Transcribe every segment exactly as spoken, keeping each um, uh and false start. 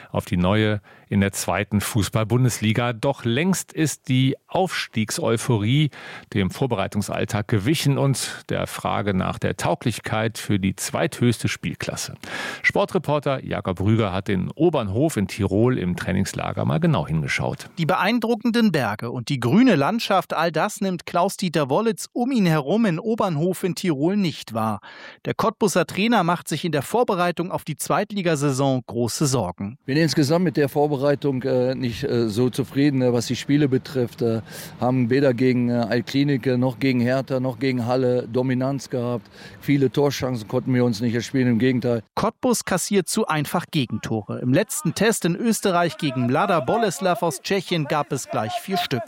auf die neue in der zweiten Fußball-Bundesliga. Doch längst ist die Aufstiegseuphorie dem Vorbereitungsalltag gewichen und der Frage nach der Tauglichkeit für die zweithöchste Spielklasse. Sportreporter Jakob Rüger hat in Obernhof in Tirol im Trainingslager mal genau hingeschaut. Die beeindruckenden Berge und die grüne Landschaft, all das nimmt Klaus-Dieter Wollitz um ihn herum in Obernhof in Tirol nicht wahr. Der Cottbuser Trainer macht sich in der Vorbereitung auf die Zweitligasaison große Sorgen. Wir sind insgesamt mit der Vorbereitung äh, nicht äh, so zufrieden, äh, was die Spiele betrifft. Äh, haben weder gegen äh, Altklinike noch gegen Hertha noch gegen Halle Dominanz gehabt. Viele Torchancen konnten wir uns nicht erspielen, im Gegenteil. Cottbus kassiert zu einfach Gegentore. Im letzten Test in Österreich gegen Mlada Boleslav aus Tschechien gab es gleich vier Stück.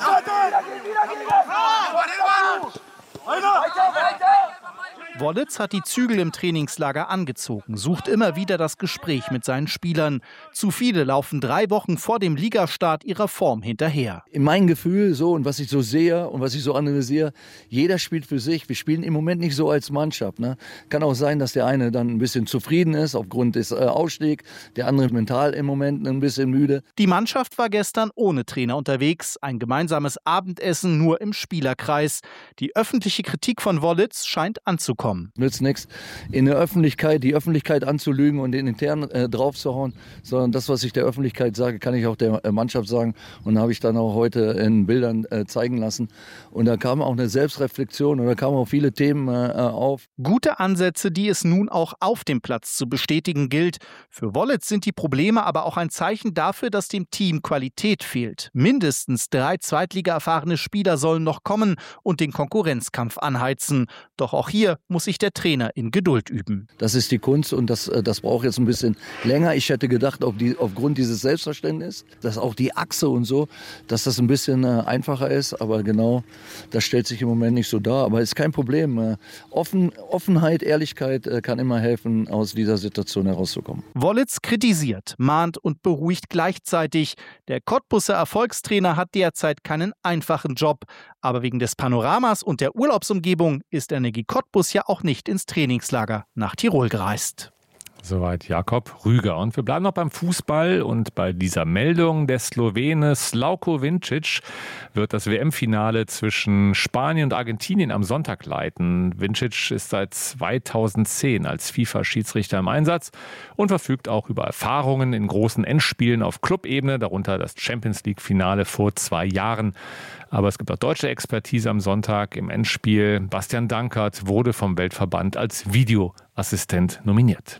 Wollitz hat die Zügel im Trainingslager angezogen, sucht immer wieder das Gespräch mit seinen Spielern. Zu viele laufen drei Wochen vor dem Ligastart ihrer Form hinterher. In meinem Gefühl so und was ich so sehe und was ich so analysiere, jeder spielt für sich. Wir spielen im Moment nicht so als Mannschaft. Ne? Kann auch sein, dass der eine dann ein bisschen zufrieden ist aufgrund des äh, Ausstiegs, der andere mental im Moment ein bisschen müde. Die Mannschaft war gestern ohne Trainer unterwegs. Ein gemeinsames Abendessen nur im Spielerkreis. Die öffentliche Kritik von Wollitz scheint anzukommen. Nützt nichts, in der Öffentlichkeit die Öffentlichkeit anzulügen und den intern äh, draufzuhauen, sondern das, was ich der Öffentlichkeit sage, kann ich auch der äh, Mannschaft sagen und habe ich dann auch heute in Bildern äh, zeigen lassen. Und da kam auch eine Selbstreflexion und da kamen auch viele Themen äh, auf. Gute Ansätze, die es nun auch auf dem Platz zu bestätigen gilt. Für Wollitz sind die Probleme aber auch ein Zeichen dafür, dass dem Team Qualität fehlt. Mindestens drei Zweitliga-erfahrene Spieler sollen noch kommen und den Konkurrenzkampf anheizen. Doch auch hier muss sich der Trainer in Geduld üben. Das ist die Kunst und das, das braucht jetzt ein bisschen länger. Ich hätte gedacht, auf die, aufgrund dieses Selbstverständnisses, dass auch die Achse und so, dass das ein bisschen äh, einfacher ist. Aber genau, das stellt sich im Moment nicht so dar. Aber ist kein Problem. Äh, Offen, Offenheit, Ehrlichkeit äh, kann immer helfen, aus dieser Situation herauszukommen. Wollitz kritisiert, mahnt und beruhigt gleichzeitig. Der Cottbuser Erfolgstrainer hat derzeit keinen einfachen Job. Aber wegen des Panoramas und der Urlaubsumgebung ist Energie Cottbus ja auch nicht ins Trainingslager nach Tirol gereist. Soweit Jakob Rüger. Und wir bleiben noch beim Fußball und bei dieser Meldung. Der Slowene Slavko Vincic wird das W M-Finale zwischen Spanien und Argentinien am Sonntag leiten. Vincic ist seit zweitausendzehn als FIFA-Schiedsrichter im Einsatz und verfügt auch über Erfahrungen in großen Endspielen auf Clubebene, darunter das Champions-League-Finale vor zwei Jahren. Aber es gibt auch deutsche Expertise am Sonntag im Endspiel. Bastian Dankert wurde vom Weltverband als Videoassistent nominiert.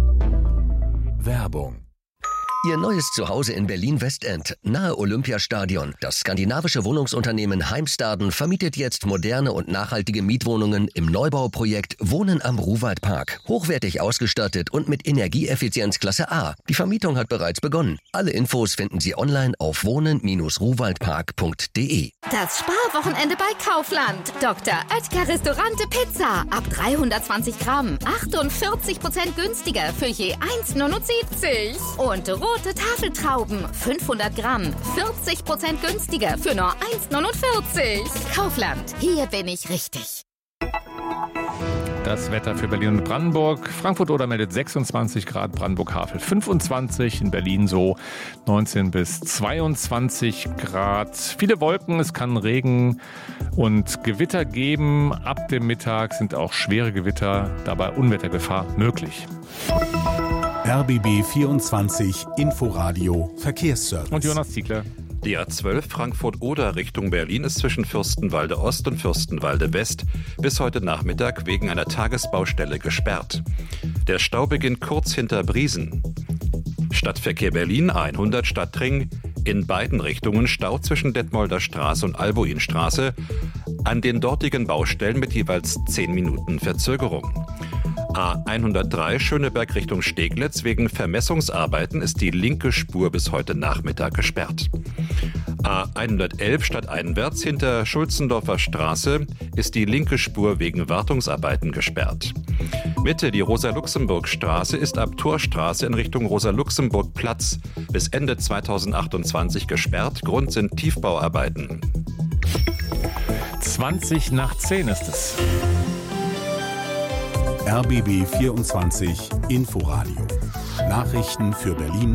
Werbung. Ihr neues Zuhause in Berlin-Westend, nahe Olympiastadion. Das skandinavische Wohnungsunternehmen Heimstaden vermietet jetzt moderne und nachhaltige Mietwohnungen im Neubauprojekt Wohnen am Ruwaldpark. Hochwertig ausgestattet und mit Energieeffizienz Klasse A. Die Vermietung hat bereits begonnen. Alle Infos finden Sie online auf wohnen Bindestrich ruwaldpark punkt de. Das Sparwochenende bei Kaufland. Doktor Oetker Restaurante Pizza. Ab dreihundertzwanzig Gramm. achtundvierzig Prozent günstiger für je eins Komma neunundsiebzig. Und rote Tafeltrauben. fünfhundert Gramm. vierzig Prozent günstiger für nur eins Komma neunundvierzig. Kaufland. Hier bin ich richtig. Das Wetter für Berlin und Brandenburg. Frankfurt-Oder meldet sechsundzwanzig Grad, Brandenburg-Havel fünfundzwanzig, in Berlin so neunzehn bis zweiundzwanzig Grad. Viele Wolken, es kann Regen und Gewitter geben. Ab dem Mittag sind auch schwere Gewitter, dabei Unwettergefahr möglich. R B B vierundzwanzig Inforadio Verkehrsservice. Und Jonas Ziegler. Die A zwölf Frankfurt-Oder Richtung Berlin ist zwischen Fürstenwalde Ost und Fürstenwalde West bis heute Nachmittag wegen einer Tagesbaustelle gesperrt. Der Stau beginnt kurz hinter Briesen. Stadtverkehr Berlin hundert Stadtring. In beiden Richtungen Stau zwischen Detmolder Straße und Albuinstraße. An den dortigen Baustellen mit jeweils zehn Minuten Verzögerung. A hundertdrei Schöneberg Richtung Steglitz. Wegen Vermessungsarbeiten ist die linke Spur bis heute Nachmittag gesperrt. A hundertelf stadteinwärts hinter Schulzendorfer Straße ist die linke Spur wegen Wartungsarbeiten gesperrt. Mitte die Rosa-Luxemburg-Straße ist ab Torstraße in Richtung Rosa-Luxemburg-Platz bis Ende zweitausendachtundzwanzig gesperrt. Grund sind Tiefbauarbeiten. zwanzig nach zehn ist es. R B B vierundzwanzig Inforadio. Nachrichten für Berlin